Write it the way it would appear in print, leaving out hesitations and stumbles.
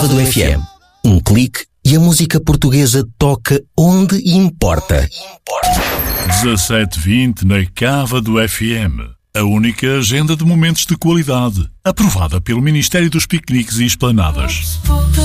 do FM. Um clique e a música portuguesa toca onde importa. 17:20 na Cava do FM. A única agenda de momentos de qualidade, aprovada pelo Ministério dos Piqueniques e Esplanadas.